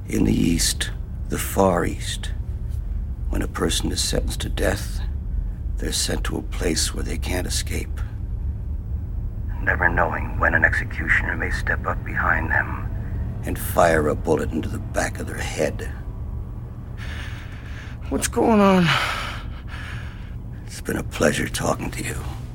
In the East, the Far East, when a person is sentenced to death, they're sent to a place where they can't escape, never knowing when an executioner may step up behind them and fire a bullet into the back of their head. What's going on? It's been a pleasure talking to you.